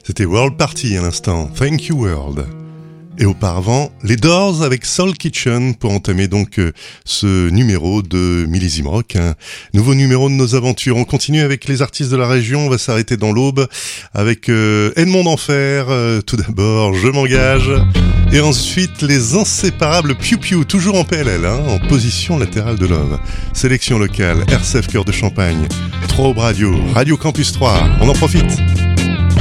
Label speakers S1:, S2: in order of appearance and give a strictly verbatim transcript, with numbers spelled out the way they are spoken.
S1: C'était World Party à l'instant, Thank You World. Et auparavant, les Doors avec Soul Kitchen pour entamer donc euh, ce numéro de Millésime Rock, un nouveau numéro de nos aventures. On continue avec les artistes de la région, on va s'arrêter dans l'Aube avec euh, Edmond d'Enfer, euh, tout d'abord Je m'engage, et ensuite les inséparables Piu Piu, toujours en P L L, hein, en position latérale de Love. Sélection locale, R C F Cœur de Champagne, trois Aube Radio, Radio Campus trois, on en profite.